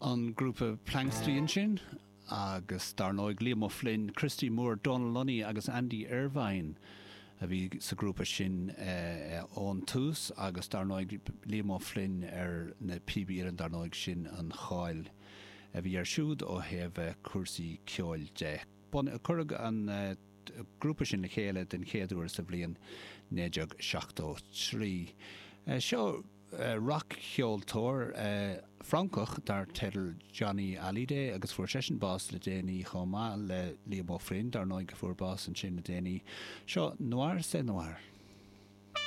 an grúpa Plankstríon sin agus darnóid Liam O'Flynn, Christy Moore, Donald Lunny agus Andy Irvine a bhí sa grúpa sin ón tús agus darnóid Liam O'Flynn na PB an darnóid sin an cháil a bhí siúd ó heh cuasaí ceáil de. Currag an grúpa sin na chéile den chéadúir sa bblion 1973. Seo rock cheoltóir Francach dar tedal Johnny Hallyday agus fuair sesin bás le déanaí chomá le Liam O'Flynn dar 9 go fuair bás an sin na déanaí. Seo noir sé noir.